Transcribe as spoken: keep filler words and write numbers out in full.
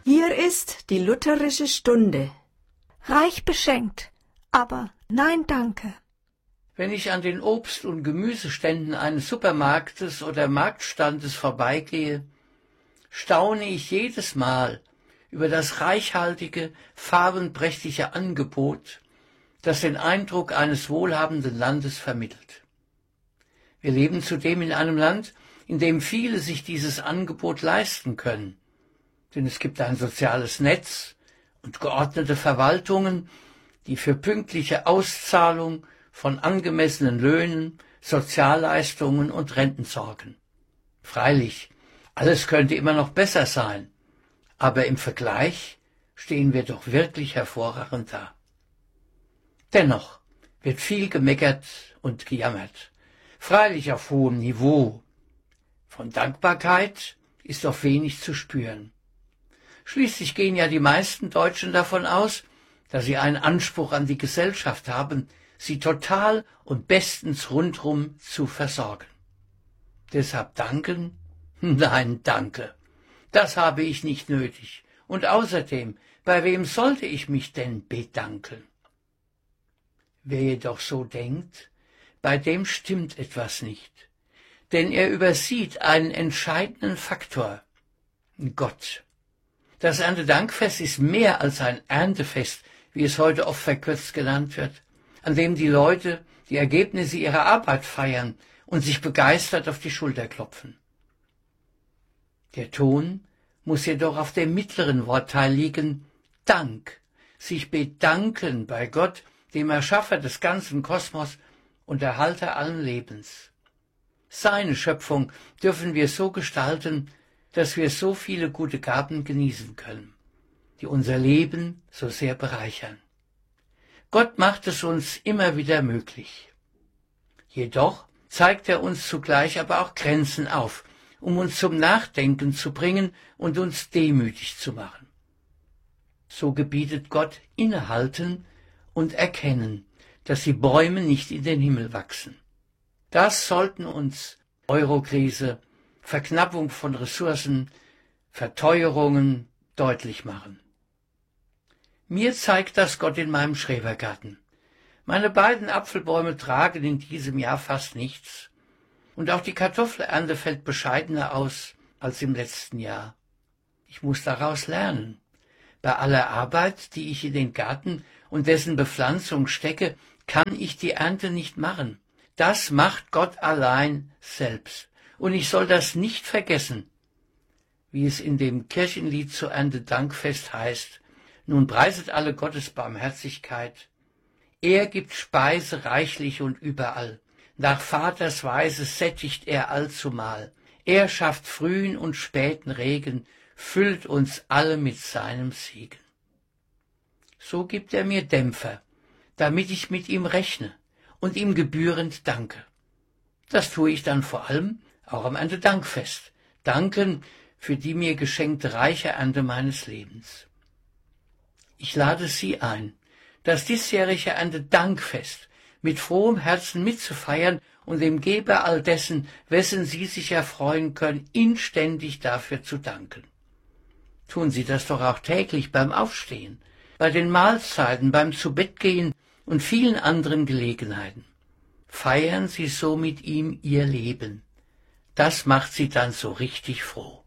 Hier ist die lutherische Stunde. Reich beschenkt, aber nein, danke. Wenn ich an den Obst- und Gemüseständen eines Supermarktes oder Marktstandes vorbeigehe, staune ich jedes Mal über das reichhaltige, farbenprächtige Angebot, das den Eindruck eines wohlhabenden Landes vermittelt. Wir leben zudem in einem Land, in dem viele sich dieses Angebot leisten können. Denn es gibt ein soziales Netz und geordnete Verwaltungen, die für pünktliche Auszahlung von angemessenen Löhnen, Sozialleistungen und Renten sorgen. Freilich, alles könnte immer noch besser sein, aber im Vergleich stehen wir doch wirklich hervorragend da. Dennoch wird viel gemeckert und gejammert, freilich auf hohem Niveau. Von Dankbarkeit ist doch wenig zu spüren. Schließlich gehen ja die meisten Deutschen davon aus, dass sie einen Anspruch an die Gesellschaft haben, sie total und bestens rundrum zu versorgen. Deshalb danken? Nein, danke. Das habe ich nicht nötig. Und außerdem, bei wem sollte ich mich denn bedanken? Wer jedoch so denkt, bei dem stimmt etwas nicht. Denn er übersieht einen entscheidenden Faktor: Gott. Das Erntedankfest ist mehr als ein Erntefest, wie es heute oft verkürzt genannt wird, an dem die Leute die Ergebnisse ihrer Arbeit feiern und sich begeistert auf die Schulter klopfen. Der Ton muss jedoch auf dem mittleren Wortteil liegen: Dank, sich bedanken bei Gott, dem Erschaffer des ganzen Kosmos und Erhalter allen Lebens. Seine Schöpfung dürfen wir so gestalten, dass wir so viele gute Gaben genießen können, die unser Leben so sehr bereichern. Gott macht es uns immer wieder möglich. Jedoch zeigt er uns zugleich aber auch Grenzen auf, um uns zum Nachdenken zu bringen und uns demütig zu machen. So gebietet Gott innehalten und erkennen, dass die Bäume nicht in den Himmel wachsen. Das sollten uns Eurokrise, Verknappung von Ressourcen, Verteuerungen deutlich machen. Mir zeigt das Gott in meinem Schrebergarten. Meine beiden Apfelbäume tragen in diesem Jahr fast nichts. Und auch die Kartoffelernte fällt bescheidener aus als im letzten Jahr. Ich muss daraus lernen. Bei aller Arbeit, die ich in den Garten und dessen Bepflanzung stecke, kann ich die Ernte nicht machen. Das macht Gott allein selbst. Und ich soll das nicht vergessen, wie es in dem Kirchenlied zu Erntedankfest heißt: Nun preiset alle Gottes Barmherzigkeit. Er gibt Speise reichlich und überall. Nach Vaters Weise sättigt er allzumal. Er schafft frühen und späten Regen, füllt uns alle mit seinem Segen. So gibt er mir Dämpfer, damit ich mit ihm rechne und ihm gebührend danke. Das tue ich dann vor allem auch am Erntedankfest. Danken für die mir geschenkte reiche Ernte meines Lebens. Ich lade Sie ein, das diesjährige Erntedankfest mit frohem Herzen mitzufeiern und dem Geber all dessen, wessen Sie sich erfreuen können, inständig dafür zu danken. Tun Sie das doch auch täglich beim Aufstehen, bei den Mahlzeiten, beim Zubettgehen und vielen anderen Gelegenheiten. Feiern Sie so mit ihm Ihr Leben. Das macht Sie dann so richtig froh.